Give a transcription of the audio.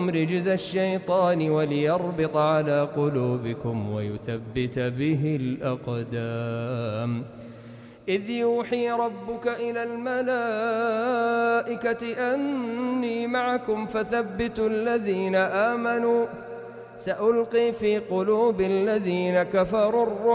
عنكم رجز الشيطان وليربط على قلوبكم ويثبت به الأقدام. إذ يوحي ربك إلى الملائكة أني معكم فثبتوا الذين آمنوا سألقي في قلوب الذين كفروا الرعب